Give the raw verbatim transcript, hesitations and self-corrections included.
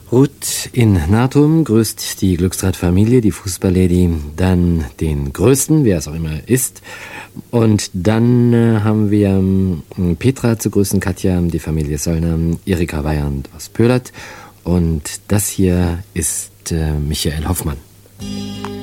Ruth in Natum grüßt die Glückstradt-Familie, die Fußballlady, dann den Größten, wer es auch immer ist. Und dann äh, haben wir ähm, Petra zu grüßen, Katja, die Familie Söllner, Erika Weyand aus Pölert. Und das hier ist äh, Michael Hoffmann.